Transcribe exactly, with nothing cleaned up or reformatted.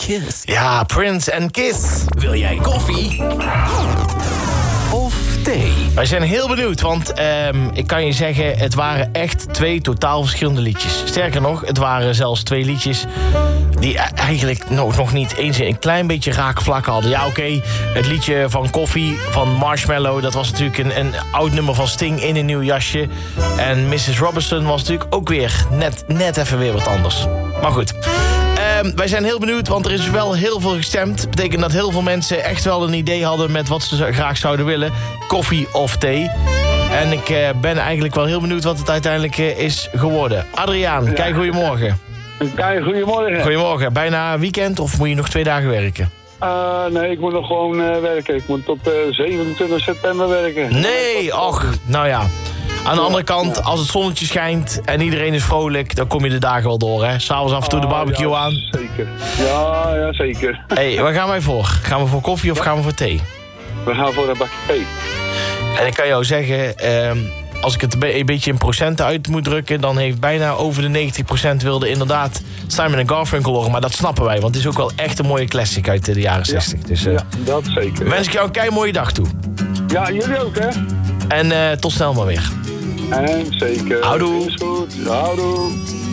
Kiss. Ja, Prince en Kiss. Wil jij koffie? Of thee? Wij zijn heel benieuwd, want um, ik kan je zeggen... het waren echt twee totaal verschillende liedjes. Sterker nog, het waren zelfs twee liedjes... die eigenlijk nog, nog niet eens een klein beetje raakvlakken hadden. Ja, oké, okay, het liedje van Koffie van Marshmello... dat was natuurlijk een, een oud nummer van Sting in een nieuw jasje. En missus Robinson was natuurlijk ook weer net, net even weer wat anders. Maar goed... Uh, wij zijn heel benieuwd, want er is wel heel veel gestemd. Dat betekent dat heel veel mensen echt wel een idee hadden... met wat ze graag zouden willen. Koffie of thee. En ik uh, ben eigenlijk wel heel benieuwd wat het uiteindelijk uh, is geworden. Adriaan, ja. Kijk, goedemorgen. Kijk, goedemorgen. Goedemorgen. Bijna weekend of moet je nog twee dagen werken? Uh, nee, ik moet nog gewoon uh, werken. Ik moet tot uh, zevenentwintig september werken. Nee, och, nou ja. Aan de andere kant, ja. Als het zonnetje schijnt en iedereen is vrolijk... dan kom je de dagen wel door, hè? S'avonds af en toe de barbecue ah, ja, aan. Zeker. Ja, ja, zeker. Hé, hey, waar gaan wij voor? Gaan we voor koffie of ja. gaan we voor thee? We gaan voor een bakje thee. En ik kan jou zeggen... Uh, als ik het een beetje in procenten uit moet drukken... dan heeft bijna over de negentig procent wilde inderdaad Simon en Garfunkel horen. Maar dat snappen wij, want het is ook wel echt een mooie classic uit de jaren zestig. Ja, dus, uh, ja dat zeker. Wens ik jou een kei mooie dag toe. Ja, jullie ook, hè? En uh, tot snel maar weer. En zeker. Houdoe. Is goed. Houdoe.